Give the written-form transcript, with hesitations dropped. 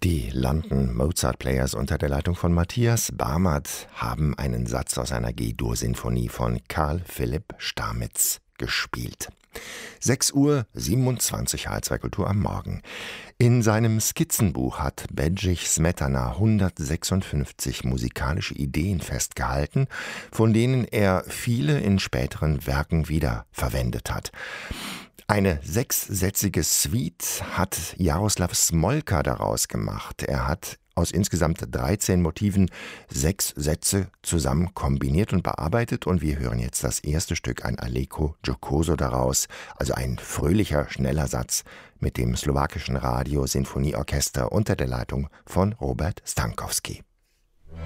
Die London Mozart Players unter der Leitung von Matthias Barmert haben einen Satz aus einer G-Dur-Sinfonie von Carl Philipp Stamitz gespielt. 6:27 Uhr, H2 Kultur am Morgen. In seinem Skizzenbuch hat Bedřich Smetana 156 musikalische Ideen festgehalten, von denen er viele in späteren Werken wieder verwendet hat. Eine 6-sätzige Suite hat Jaroslav Smolka daraus gemacht. Er hat aus insgesamt 13 Motiven 6 Sätze zusammen kombiniert und bearbeitet, und wir hören jetzt das erste Stück, ein Allegro giocoso daraus, also ein fröhlicher, schneller Satz mit dem slowakischen Radio-Sinfonieorchester unter der Leitung von Robert Stankowski.